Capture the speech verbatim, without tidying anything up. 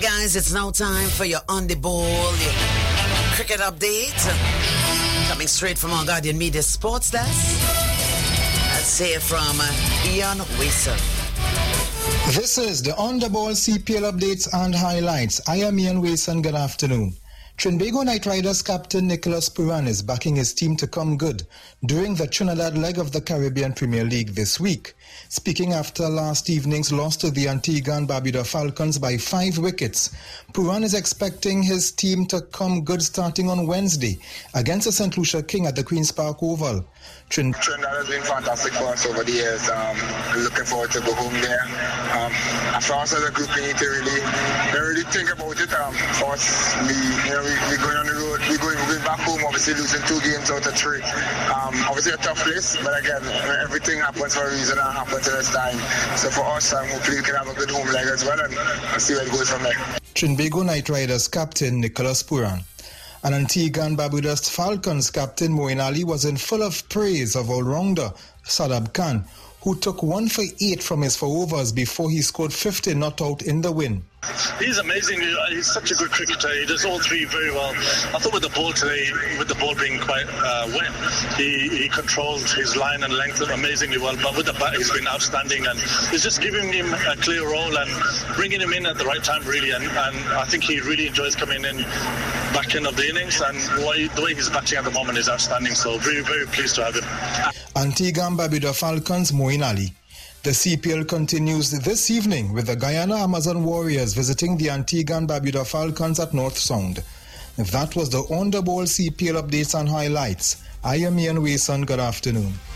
Alright guys, it's now time for your On The Ball, your cricket update. Coming straight from our Guardian Media Sports Desk. Let's hear from uh, Ian Wason. This is the On The Ball C P L updates and highlights. I am Ian Wason. Good afternoon. Trinbago Knight Riders captain Nicholas Pooran is backing his team to come good during the Trinidad leg of the Caribbean Premier League this week. Speaking after last evening's loss to the Antigua and Barbuda Falcons by five wickets, Pooran is expecting his team to come good starting on Wednesday against the Saint Lucia King at the Queen's Park Oval. Trin- Trinidad has been fantastic for us over the years. Um, looking forward to go home there. Um, for us as a group, we need to really, really think about it. Um, for us, we, you know, we, we're going on the road. We're going, we're going back home, obviously losing two games out of three. Um, obviously a tough place, but again, everything happens for a reason and happens at this time. So for us, um, hopefully we can have a good home leg as well and, and see where it goes from there. Trinbago Knight Riders captain Nicholas Pooran. And Antigua and Barbuda's Falcons captain Moeen Ali was in full of praise of all-rounder Sadab Khan, who took one for eight from his four overs before he scored fifty not out in the win. He's amazing. He's such a good cricketer. He does all three very well. I thought with the ball today, with the ball being quite uh, wet, he, he controlled his line and length amazingly well. But with the bat, he's been outstanding, and it's just giving him a clear role and bringing him in at the right time, really. And, and I think he really enjoys coming in back end of the innings, and the way, the way he's batting at the moment is outstanding. So very, very pleased to have him. Antigua and Barbuda Falcons, Moeen Ali. The C P L continues this evening with the Guyana Amazon Warriors visiting the Antigua and Barbuda Falcons at North Sound. That was the On The Ball C P L updates and highlights. I am Ian Wason. Good afternoon.